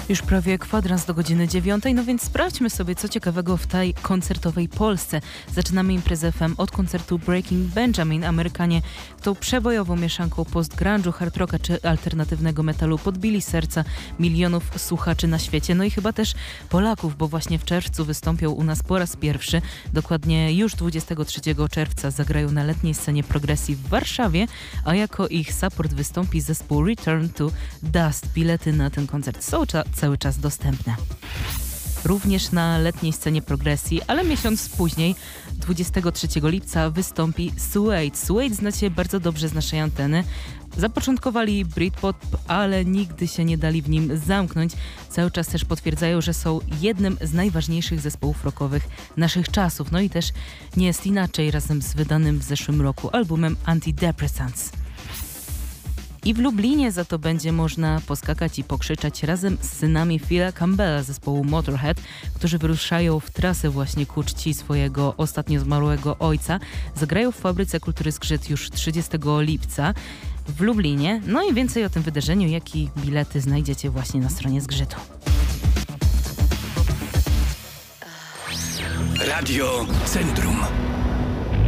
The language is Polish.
Już prawie kwadrans do godziny 9, no więc sprawdźmy sobie, co ciekawego w tej koncertowej Polsce. Zaczynamy imprezę FM od koncertu Breaking Benjamin. Amerykanie tą przebojową mieszanką post-grunge'u, hard rocka czy alternatywnego metalu podbili serca milionów słuchaczy na świecie. No i chyba też Polaków, bo właśnie w czerwcu wystąpią u nas po raz pierwszy. Dokładnie już 23 czerwca zagrają na letniej scenie progresji w Warszawie, a jako ich support wystąpi zespół Return to Dust. Bilety na ten koncert są cały czas dostępne. Również na letniej scenie progresji, ale miesiąc później, 23 lipca, wystąpi Suede. Suede znacie bardzo dobrze z naszej anteny. Zapoczątkowali Britpop, ale nigdy się nie dali w nim zamknąć. Cały czas też potwierdzają, że są jednym z najważniejszych zespołów rockowych naszych czasów. No i też nie jest inaczej razem z wydanym w zeszłym roku albumem Antidepressants. I w Lublinie za to będzie można poskakać i pokrzyczeć razem z synami Phila Campbella z zespołu Motorhead, którzy wyruszają w trasę właśnie ku czci swojego ostatnio zmarłego ojca. Zagrają w Fabryce Kultury Zgrzyt już 30 lipca w Lublinie. No i więcej o tym wydarzeniu, jak i bilety znajdziecie właśnie na stronie Zgrzytu. Radio Centrum.